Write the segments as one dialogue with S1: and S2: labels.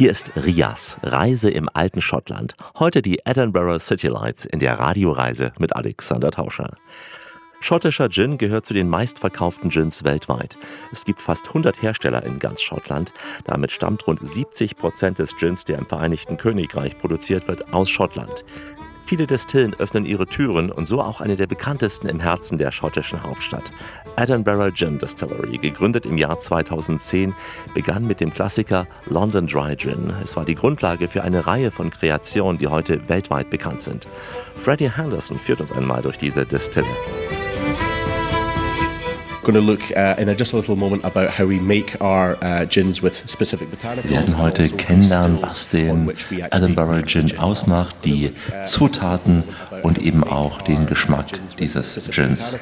S1: Hier ist Rias, Reise im alten Schottland. Heute die Edinburgh City Lights in der Radioreise mit Alexander Tauscher. Schottischer Gin gehört zu den meistverkauften Gins weltweit. Es gibt fast 100 Hersteller in ganz Schottland. Damit stammt rund 70% des Gins, der im Vereinigten Königreich produziert wird, aus Schottland. Viele Destillen öffnen ihre Türen und so auch eine der bekanntesten im Herzen der schottischen Hauptstadt. Edinburgh Gin Distillery, gegründet im Jahr 2010, begann mit dem Klassiker London Dry Gin. Es war die Grundlage für eine Reihe von Kreationen, die heute weltweit bekannt sind. Freddie Henderson führt uns einmal durch diese Distille.
S2: Wir
S1: werden heute kennenlernen, was den Edinburgh Gin ausmacht, die Zutaten und eben auch den Geschmack dieses Gins.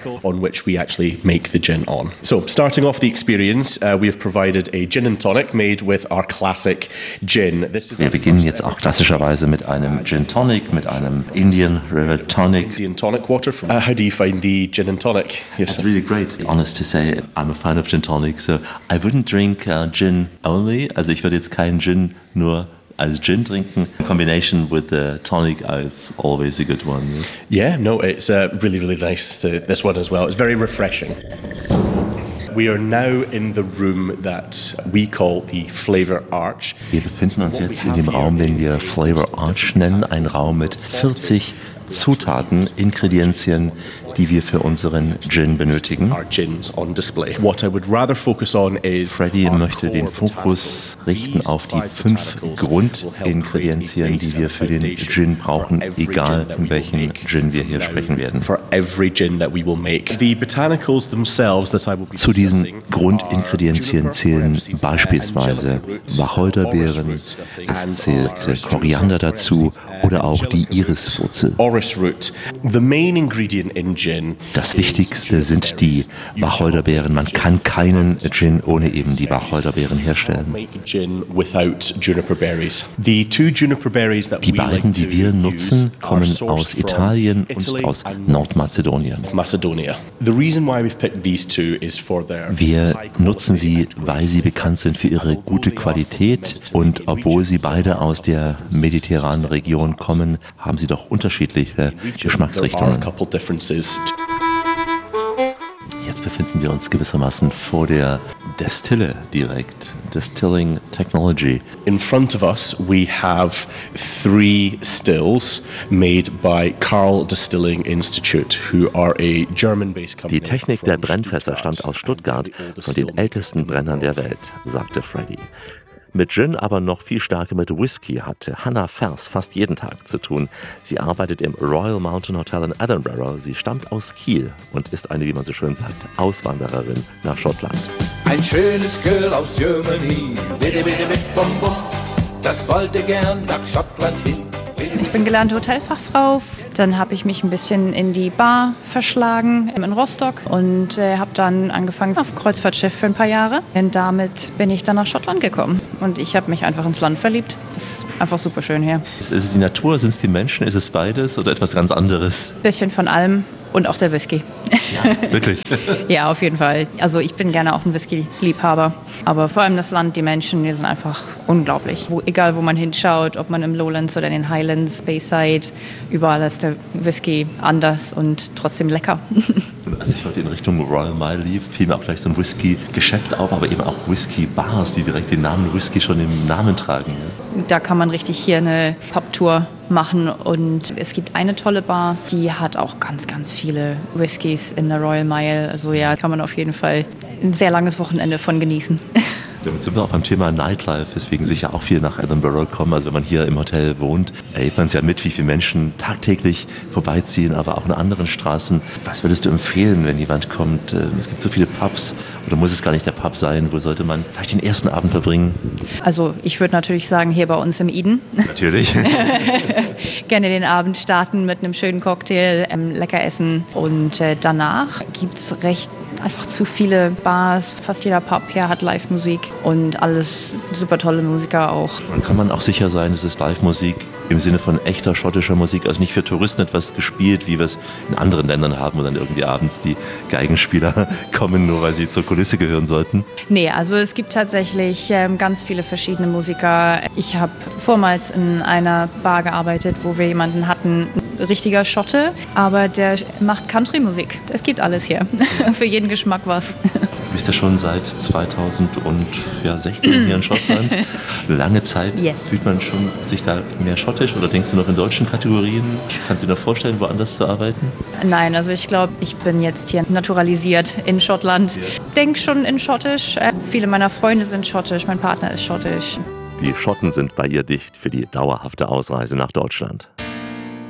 S2: So, starting off the experience, we have provided a gin and tonic made with our classic gin.
S1: Wir beginnen jetzt auch klassischerweise mit einem Gin Tonic, mit einem Indian River Tonic.
S2: Indian tonic water. How do you find the gin and tonic?
S1: It's really great. Honest to say, I'm a fan of gin tonic, so I wouldn't drink gin only. Also ich würde jetzt keinen Gin nur als Gin trinken. In combination with the tonic, it's always a good one.
S2: Yeah, no, it's really, really nice. This one as well. It's very refreshing. We are now in the room that we call the Flavor Arch.
S1: Wir befinden uns jetzt in dem Raum, den wir Flavor Arch nennen, ein Raum mit 40 Zutaten, Ingredienzien, die wir für unseren Gin benötigen. Freddie möchte den Fokus richten auf die 5 Grundingredienzien, die wir für den Gin brauchen, egal von welchem Gin wir hier sprechen werden. Zu diesen Grundingredienzien zählen beispielsweise Wacholderbeeren, es zählt Koriander dazu oder auch die Iriswurzel. Das Wichtigste sind die Wacholderbeeren. Man kann keinen Gin ohne eben die Wacholderbeeren herstellen. Die beiden, die wir nutzen, kommen aus Italien und aus Nordmazedonien. Wir nutzen sie, weil sie bekannt sind für ihre gute Qualität und obwohl sie beide aus der mediterranen Region kommen, haben sie doch unterschiedliche Geschmacksrichtungen. Jetzt befinden wir uns gewissermaßen vor der Destille direkt. Distilling Technology.
S2: In front of us we have 3 stills made by Carl Distilling Institute, who are a German-based company.
S1: Die Technik der Brennfässer stammt aus Stuttgart, von den ältesten Brennern der Welt, sagte Freddie. Mit Gin, aber noch viel stärker mit Whisky hatte Hannah Fers fast jeden Tag zu tun. Sie arbeitet im Royal Mountain Hotel in Edinburgh. Sie stammt aus Kiel und ist eine, wie man so schön sagt, Auswandererin nach Schottland.
S3: Ein schönes Girl aus Germany, bitte, bitte mit Bonbon, das wollte gern nach Schottland hin.
S4: Ich bin gelernte Hotelfachfrau. Dann habe ich mich ein bisschen in die Bar verschlagen in Rostock und habe dann angefangen auf Kreuzfahrtschiff für ein paar Jahre. Und damit bin ich dann nach Schottland gekommen und ich habe mich einfach ins Land verliebt. Das ist einfach super schön hier.
S1: Ist es die Natur, sind es die Menschen, ist es beides oder etwas ganz anderes?
S4: Ein bisschen von allem und auch der Whisky.
S1: Ja, wirklich?
S4: Ja, auf jeden Fall. Also ich bin gerne auch ein Whisky-Liebhaber. Aber vor allem das Land, die Menschen, die sind einfach unglaublich. Egal, wo man hinschaut, ob man im Lowlands oder in den Highlands, Bayside, überall ist der Whisky anders und trotzdem lecker.
S1: Als ich heute in Richtung Royal Mile lief, fiel mir auch gleich so ein Whisky-Geschäft auf, aber eben auch Whisky-Bars, die direkt den Namen Whisky schon im Namen tragen. Ja.
S4: Da kann man richtig hier eine Pubtour machen und es gibt eine tolle Bar, die hat auch ganz, ganz viele Whiskys in der Royal Mile. Also ja, kann man auf jeden Fall ein sehr langes Wochenende von genießen.
S1: Damit sind wir auch beim Thema Nightlife, weswegen sicher auch viele nach Edinburgh kommen. Also wenn man hier im Hotel wohnt, erlebt man es ja mit, wie viele Menschen tagtäglich vorbeiziehen, aber auch in anderen Straßen. Was würdest du empfehlen, wenn jemand kommt? Es gibt so viele Pubs, oder muss es gar nicht der Pub sein? Wo sollte man vielleicht den ersten Abend verbringen?
S4: Also ich würde natürlich sagen, hier bei uns im Eden.
S1: Natürlich.
S4: Gerne den Abend starten mit einem schönen Cocktail, lecker essen und danach gibt es recht einfach zu viele Bars. Fast jeder Pub hier hat Live-Musik und alles super tolle Musiker auch.
S1: Dann kann man auch sicher sein, es ist Live-Musik im Sinne von echter schottischer Musik, also nicht für Touristen etwas gespielt, wie wir es in anderen Ländern haben, wo dann irgendwie abends die Geigenspieler kommen, nur weil sie zur Kulisse gehören sollten.
S4: Nee, also es gibt tatsächlich ganz viele verschiedene Musiker. Ich habe vormals in einer Bar gearbeitet, wo wir jemanden hatten, richtiger Schotte, aber der macht Country-Musik. Es gibt alles hier. Für jeden Geschmack was.
S1: Du bist ja schon seit 2016 hier in Schottland. Lange Zeit.
S4: Yeah.
S1: Fühlt man schon sich da mehr schottisch oder denkst du noch in deutschen Kategorien? Kannst du dir noch vorstellen, woanders zu arbeiten?
S4: Nein, also ich glaube, ich bin jetzt hier naturalisiert in Schottland. Denk schon in Schottisch. Viele meiner Freunde sind schottisch, mein Partner ist schottisch.
S1: Die Schotten sind bei ihr dicht für die dauerhafte Ausreise nach Deutschland.